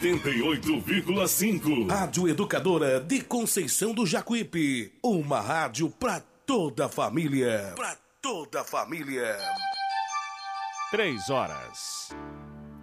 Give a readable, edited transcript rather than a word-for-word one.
88,5. Rádio Educadora de Conceição do Jacuípe. Uma rádio pra toda a família. Pra toda a família. 3 horas.